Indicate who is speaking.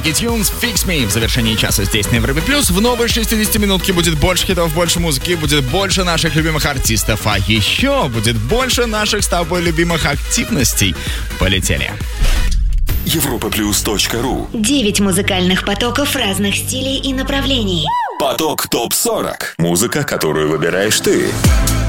Speaker 1: Funky Tunes, Fix Me. В завершении часа здесь на Европе Плюс. В новой 60-минутке будет больше хитов, больше музыки, будет больше наших любимых артистов, а еще будет больше наших с тобой любимых активностей. Полетели.
Speaker 2: Europaplus.ru
Speaker 3: 9 музыкальных потоков разных стилей и направлений.
Speaker 2: Поток ТОП-40. Музыка, которую выбираешь ты.